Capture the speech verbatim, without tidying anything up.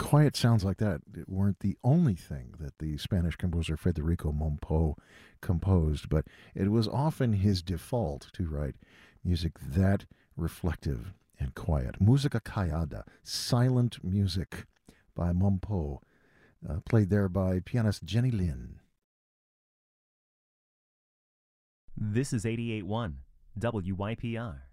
quiet sounds like that weren't the only thing that the Spanish composer Federico Mompo composed, but it was often his default to write music that reflective and quiet. Musica callada, silent music by Mompo, uh, played there by pianist Jenny Lin. This is eighty-eight point one W Y P R.